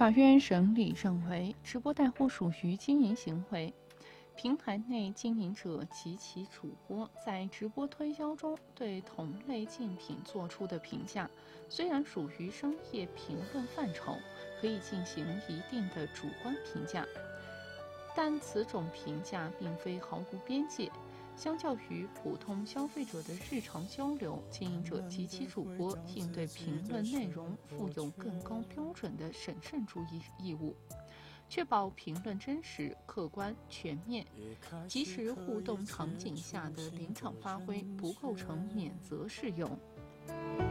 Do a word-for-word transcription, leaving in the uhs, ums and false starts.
法院审理认为，直播带货属于经营行为。平台内经营者及其主播在直播推销中对同类竞品做出的评价，虽然属于商业评论范畴，可以进行一定的主观评价，但此种评价并非毫无边界。相较于普通消费者的日常交流，经营者及其主播应对评论内容负有更高标准的审慎注意义务，确保评论真实、客观、全面，即使互动场景下的临场发挥不构成免责适用。